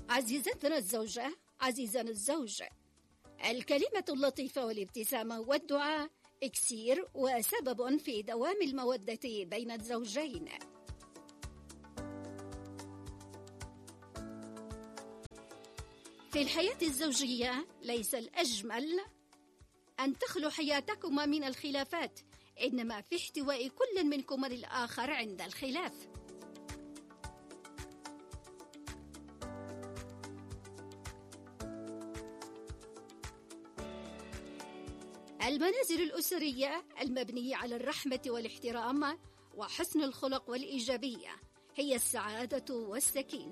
عزيزتنا الزوجة، عزيزنا الزوج، الكلمة اللطيفة والابتسامة والدعاء إكسير وسبب في دوام المودة بين الزوجين. في الحياة الزوجية ليس الأجمل أن تخلو حياتكما من الخلافات، إنما في احتواء كل منكما للآخر عند الخلاف. المنازل الأسرية المبنية على الرحمة والاحترام وحسن الخلق والإيجابية هي السعادة والسكينة.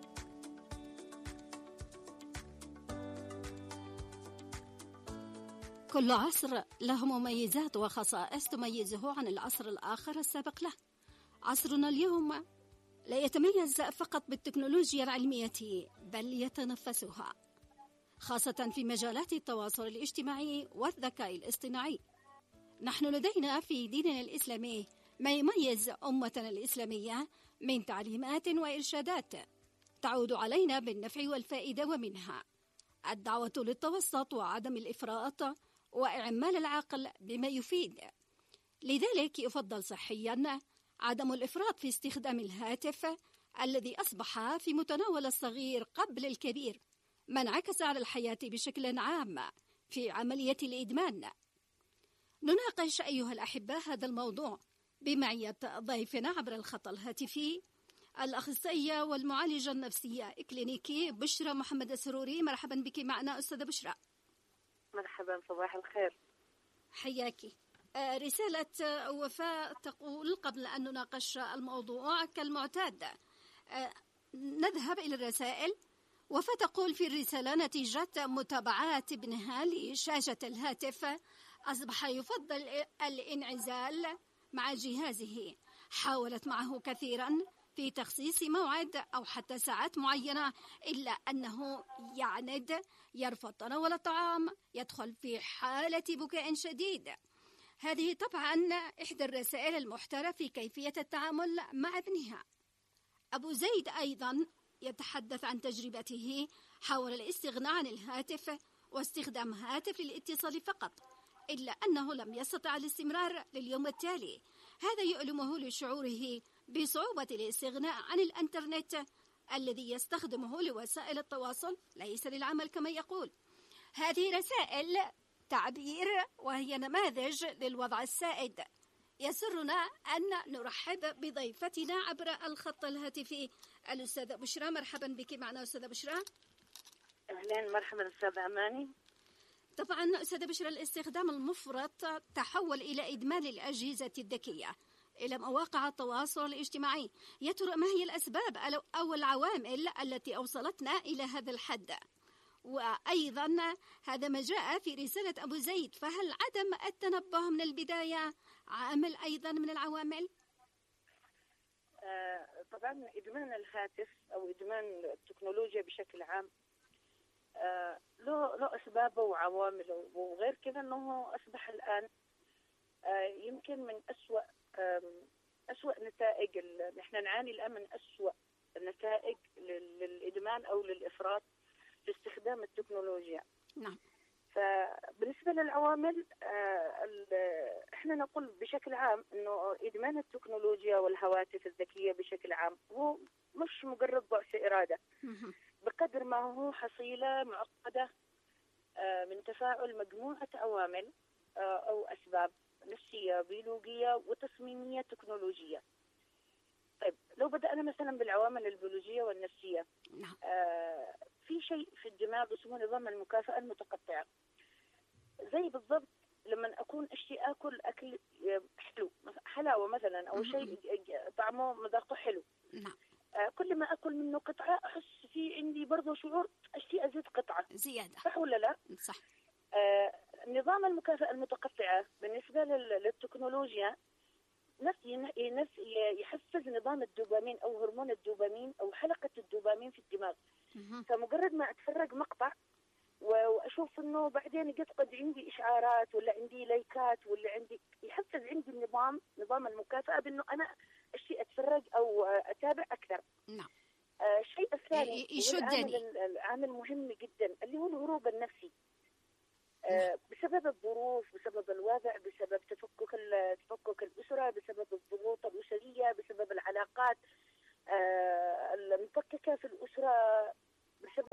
كل عصر له مميزات وخصائص تميزه عن العصر الآخر السابق له. عصرنا اليوم لا يتميز فقط بالتكنولوجيا العلمية، بل يتنفسها، خاصة في مجالات التواصل الاجتماعي والذكاء الاصطناعي. نحن لدينا في ديننا الإسلامي ما يميز أمتنا الإسلامية من تعليمات وإرشادات تعود علينا بالنفع والفائدة، ومنها الدعوة للتوسط وعدم الإفراط وإعمال العقل بما يفيد. لذلك يفضل صحيا عدم الإفراط في استخدام الهاتف الذي أصبح في متناول الصغير قبل الكبير، ما انعكس على الحياة بشكل عام في عملية الإدمان. نناقش أيها الأحبة هذا الموضوع بمعية ضيفنا عبر الخط الهاتفي الأخصائية والمعالجة النفسية إكلينيكي بشرى محمد السروري. مرحبا بك معنا أستاذة بشرى. مرحبا، صباح الخير. حياكي. رسالة وفاء تقول قبل أن نناقش الموضوع كالمعتاد نذهب إلى الرسائل. وفاء تقول في الرسالة: نتيجة متابعات ابنها لشاشة الهاتف أصبح يفضل الانعزال مع جهازه. حاولت معه كثيرا في تخصيص موعد أو حتى ساعات معينة، إلا أنه يعند، يرفض تناول الطعام، يدخل في حالة بكاء شديد. هذه طبعا إحدى الرسائل المحترة في كيفية التعامل مع ابنها. أبو زيد أيضا يتحدث عن تجربته، حاول الاستغناء عن الهاتف واستخدام هاتف للاتصال فقط، إلا أنه لم يستطع الاستمرار لليوم التالي. هذا يؤلمه لشعوره بصعوبة الاستغناء عن الإنترنت الذي يستخدمه لوسائل التواصل، ليس للعمل كما يقول. هذه رسائل تعبير وهي نماذج للوضع السائد. يسرنا أن نرحب بضيفتنا عبر الخط الهاتفي الأستاذة بشرى. مرحبا بك معنا أستاذة بشرى. أهلا، مرحبا أستاذة أماني. طبعا أستاذة بشرى، الاستخدام المفرط تحول إلى إدمان الأجهزة الذكية، إلى مواقع التواصل الاجتماعي. يا ترى ما هي الأسباب أو العوامل التي أوصلتنا إلى هذا الحد؟ وأيضا هذا ما جاء في رسالة أبو زيد، فهل عدم التنبه من البداية عامل أيضا من العوامل؟ طبعا إدمان الهاتف أو إدمان التكنولوجيا بشكل عام له أسبابه وعوامله، وغير كذا أنه أصبح الآن يمكن من أسوأ نتائج. نحن نعاني الآن من أسوأ النتائج للإدمان أو للإفراط في استخدام التكنولوجيا. نعم. فبالنسبة للعوامل احنا نقول بشكل عام انه ادمان التكنولوجيا والهواتف الذكية بشكل عام هو مش مجرد ضعف إرادة، بقدر ما هو حصيلة معقدة من تفاعل مجموعة عوامل او اسباب نفسية بيولوجية وتصميمية تكنولوجية. طيب لو بدأنا مثلا بالعوامل البيولوجية والنفسية، في شيء في الدماغ اسمه نظام المكافأة المتقطعة. زي بالضبط لما أكون أشتي أكل حلو، حلاوة مثلا أو شيء طعمه مذاقه حلو، كل ما أكل منه قطعة أحس في عندي برضه شعور أشتي أزيد قطعة زيادة، صح ولا لا؟ صح. نظام المكافأة المتقطعة بالنسبة للتكنولوجيا يحفز نظام الدوبامين أو هرمون الدوبامين أو حلقة الدوبامين في الدماغ. فمجرد ما أتفرج مقطع وأشوف إنه بعدين قد عندي إشعارات ولا عندي لايكات ولا عندي، يحفز عندي نظام المكافأة بإنه أنا أشي أتفرج أو أتابع أكثر. نعم. شيء الثاني يشدني العامل مهم جدا اللي هو الهروب النفسي. بسبب الظروف، بسبب الوضع، بسبب تفكك الأسرة، بسبب الضغوط الأسرية، بسبب العلاقات المفككة في الأسرة، بسبب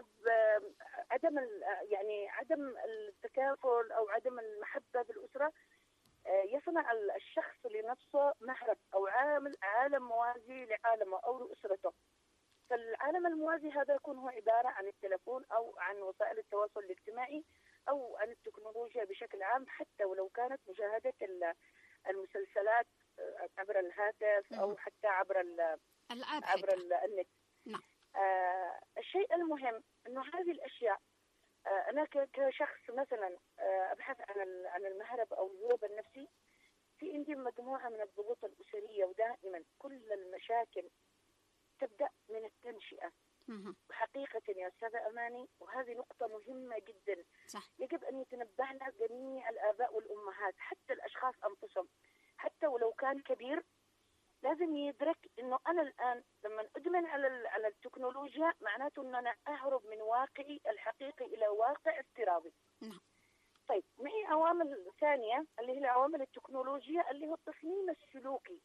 عدم التكافل أو عدم المحبة في الأسرة، يصنع الشخص لنفسه مهرب أو عالم موازي لعالمه أو لأسرته. فالعالم الموازي هذا يكون هو عبارة عن التلفون أو عن وسائل التواصل الاجتماعي أو عن التكنولوجيا بشكل عام، حتى ولو كانت مشاهدة المسلسلات عبر الهاتف أو حتى عبر النت. نعم. الشيء المهم أنه هذه الأشياء أنا كشخص مثلا أبحث عن المهرب أو الهروب النفسي، في عندي مجموعة من الضغوط الأسرية، ودائما كل المشاكل تبدأ من التنشئة. وحقيقة يا أستاذة أماني، وهذه نقطة مهمة جدا، صح. يجب أن يتنبه لها جميع الآباء والأمهات، حتى الأشخاص أنفسهم، حتى ولو كان كبير، لازم يدرك إنه أنا الآن لما أدمن على التكنولوجيا معناته إن أنا أهرب من واقعي الحقيقي إلى واقع افتراضي. طيب، معي عوامل ثانية اللي هي العوامل التكنولوجيا، اللي هو التصميم السلوكي.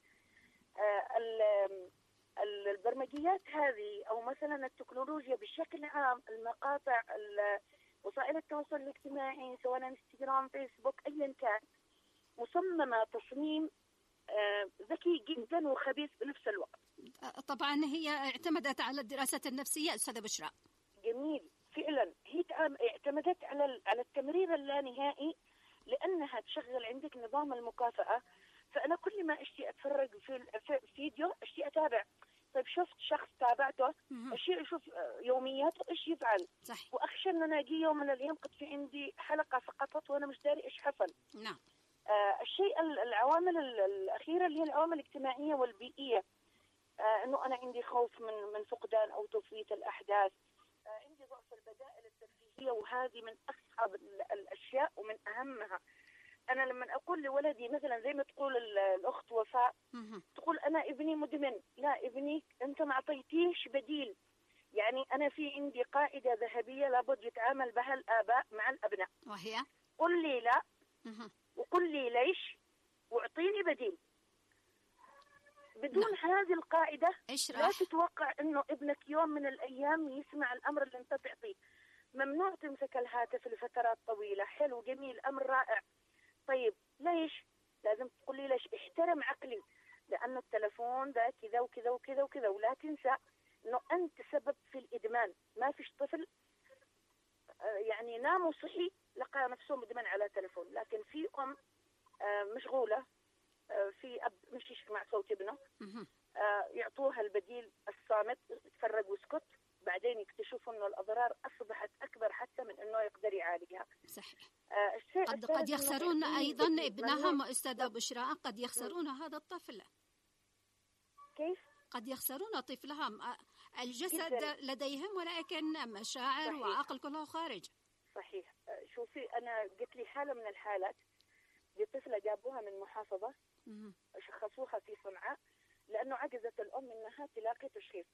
البرمجيات هذه أو مثلا التكنولوجيا بشكل عام، المقاطع، وسائل التواصل الاجتماعي سواء انستغرام، فيسبوك، أيا كان، مصممة تصميم ذكي جدا وخبيث بنفس الوقت. طبعا هي اعتمدت على الدراسات النفسية أستاذة بشرى. جميل، فعلا هي اعتمدت على التمرير اللانهائي، لأنها تشغل عندك نظام المكافأة. فأنا كل ما أشتي أتفرج في فيديو أشتي أتابع. طيب شفت شخص تابعته، أشتي أشوف يومياته إيش يفعل. صح. وأخشى أن أنا أجي يوم من الأيام قد في عندي حلقة سقطت وأنا مش داري إيش حصل. نعم. العوامل الأخيرة اللي هي العوامل الاجتماعية والبيئية، إنه أنا عندي خوف من فقدان أو تفويت الأحداث، عندي ضعف البدائل الترفيهية، وهذه من أصعب الأشياء ومن أهمها. أنا لما أقول لولدي مثلا زي ما تقول الأخت وفاء، تقول أنا ابني مدمن، لا، ابني أنت ما أعطيتيش بديل. يعني أنا في عندي قاعدة ذهبية لابد يتعامل بها الآباء مع الأبناء، وهي قل لي لا وقل لي ليش واعطيني بديل. بدون هذه القاعدة لا تتوقع انه ابنك يوم من الايام يسمع الامر اللي انت تعطيه. ممنوع تمسك الهاتف لفترات طويلة. حلو، جميل، امر رائع. طيب ليش؟ لازم تقول لي ليش. احترم عقلي، لأن التلفون ده كذا وكذا وكذا وكذا. ولا تنسى انه انت سبب في الادمان. ما فيش طفل يعني نام وصحي لقى نفسه مدمن على تلفون، لكن في ام مشغولة، في أب مش يسمع صوت ابنه، يعطوها البديل الصامت، يتفرج ويسكت، بعدين يكتشفوا انه الاضرار اصبحت اكبر حتى من انه يقدر يعالجها. صحيح. قد يخسرون ايضا ابنهم استاذة بشرى، قد يخسرون هذا الطفل. كيف؟ قد يخسرون طفلهم، الجسد جداً لديهم ولكن مشاعر صحيح. وعقل كله خارج. صحيح. شوفي، انا قلت لي حالة من الحالات لطفلة جابوها من محافظة، شخصوها في صنعاء لأنه عجزت الأم إنها تلاقي تشخيص،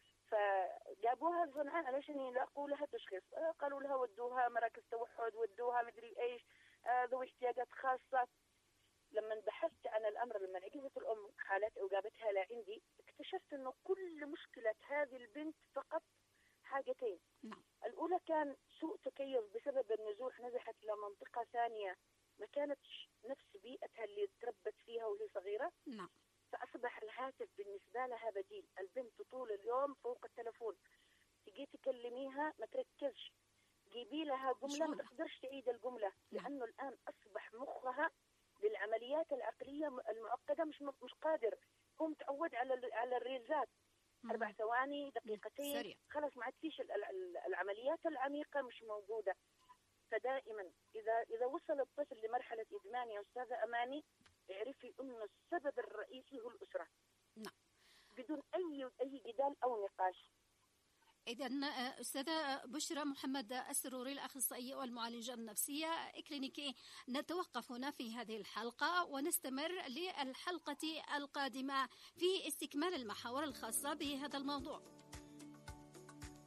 فجابوها لصنعاء علشان يلاقوا لها تشخيص. قالوا لها ودوها مراكز توحد، ودوها مدري إيش، ذوي احتياجات خاصة. لما بحثت عن الأمر، لما عجزت الأم حالات وجابتها لعندي، اكتشفت إنه كل مشكلة هذه البنت فقط حاجتين. الأولى كان سوء تكيف بسبب النزوح، نزحت إلى منطقة ثانية ما كانتش نفس بيئتها اللي تربت فيها وهي صغيرة. فأصبح الهاتف بالنسبة لها بديل. البنت طول اليوم فوق التلفون، تجي تكلميها ما تركزش، جيبي لها جملة ما تقدرش تعيد الجملة، لأنه الآن أصبح مخها للعمليات العقلية المعقدة مش قادر. هو متعود على الريلزات، 4 ثواني، دقيقتين، خلاص ما عاد فيش العمليات العميقة مش موجودة. فدائما إذا وصل الطفل لمرحلة إدمان يا أستاذة أماني، اعرفي أنه السبب الرئيسي هو الأسرة. بدون أي جدال أو نقاش. إذن أستاذة بشرى محمد السروري، الأخصائية والمعالجة النفسية إكلينيكي، نتوقف هنا في هذه الحلقة ونستمر للحلقة القادمة في استكمال المحاور الخاصة بهذا الموضوع.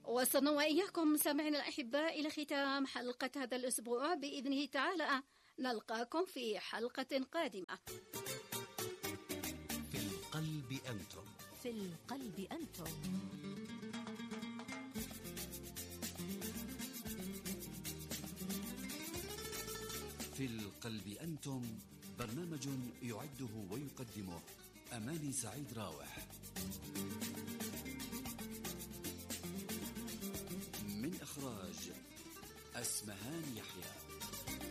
وصلنا وإياكم سامعينا الأحباء إلى ختام حلقة هذا الأسبوع. بإذنه تعالى نلقاكم في حلقة قادمة. في القلب أنتم. في القلب أنتم. في القلب أنتم، برنامج يعده ويقدمه أماني سعيد راوح، من إخراج أسمهان يحيى.